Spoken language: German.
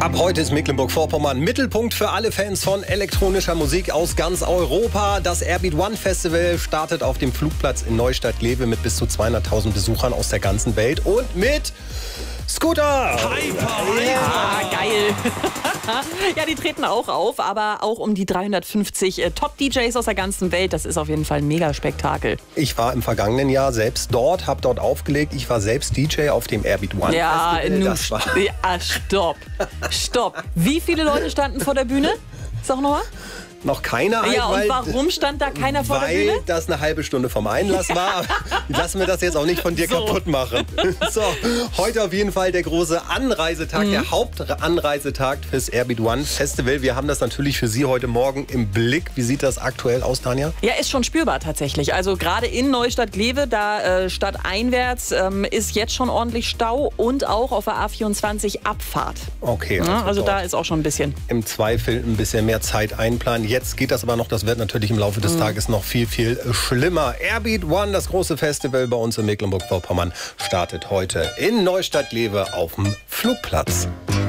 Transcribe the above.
Ab heute ist Mecklenburg-Vorpommern Mittelpunkt für alle Fans von elektronischer Musik aus ganz Europa. Das Airbeat One Festival startet auf dem Flugplatz in Neustadt-Glewe mit bis zu 200.000 Besuchern aus der ganzen Welt und mit Scooter. Ja, geil. Ja, die treten auch auf, aber auch um die 350 Top-DJs aus der ganzen Welt. Das ist auf jeden Fall ein Mega-Spektakel. Ich war im vergangenen Jahr selbst dort, habe dort aufgelegt. Ich war selbst DJ auf dem Airbeat One Festival. Stopp. Wie viele Leute standen vor der Bühne? Sag nochmal. Noch keiner. Ja, und warum stand da keiner vor der Bühne? Weil das eine halbe Stunde vom Einlass war. Lassen wir das jetzt auch nicht von dir kaputt machen. So, heute auf jeden Fall der große Anreisetag, der Hauptanreisetag fürs Airbeat One Festival. Wir haben das natürlich für Sie heute Morgen im Blick. Wie sieht das aktuell aus, Tanja? Ja, ist schon spürbar tatsächlich. Also gerade in Neustadt-Glewe, da stadteinwärts, ist jetzt schon ordentlich Stau und auch auf der A24 Abfahrt. Okay. Ja, also da ist auch schon ein bisschen. Im Zweifel ein bisschen mehr Zeit einplanen. Jetzt geht das aber noch, das wird natürlich im Laufe des Tages noch viel, viel schlimmer. Airbeat One, das große Festival bei uns in Mecklenburg-Vorpommern, startet heute in Neustadt-Glewe auf dem Flugplatz.